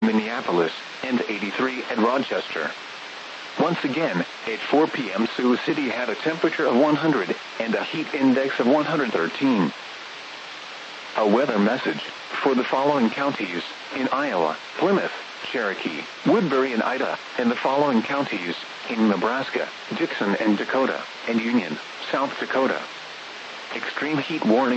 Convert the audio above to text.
Minneapolis, and 83 at Rochester. Once again, at 4 p.m. Sioux City had a temperature of 100 and a heat index of 113. A weather message for the following counties in Iowa: Plymouth, Cherokee, Woodbury and Ida, and the following counties in Nebraska: Dixon and Dakota, and Union, South Dakota. Extreme heat warning.